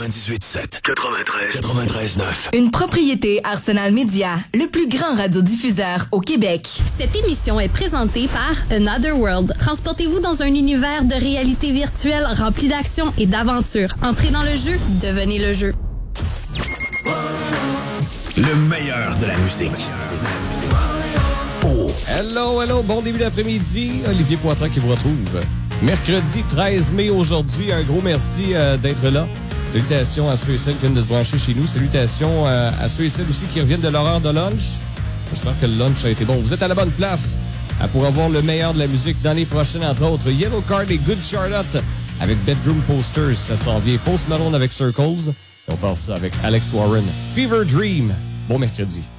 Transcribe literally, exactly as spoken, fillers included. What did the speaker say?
quatre-vingt-dix-huit sept, quatre-vingt-treize, quatre-vingt-treize neuf. Une propriété Arsenal Média, le plus grand radiodiffuseur au Québec. Cette émission est présentée par Another World. Transportez-vous dans un univers de réalité virtuelle rempli d'action et d'aventure. Entrez dans le jeu, devenez le jeu. Le meilleur de la musique. Oh. Hello, hello, bon début d'après-midi. Olivier Poitras qui vous retrouve. Mercredi treize mai aujourd'hui. Un gros merci euh, d'être là. Salutations à ceux et celles qui viennent de se brancher chez nous. Salutations euh, à ceux et celles aussi qui reviennent de l'horaire de lunch. J'espère que le lunch a été bon. Vous êtes à la bonne place euh, pour avoir le meilleur de la musique dans les prochaines, entre autres. Yellow Card et Good Charlotte avec Bedroom Posters. Ça s'en vient. Post Malone avec Circles. Et on part ça avec Alex Warren. Fever Dream. Bon mercredi.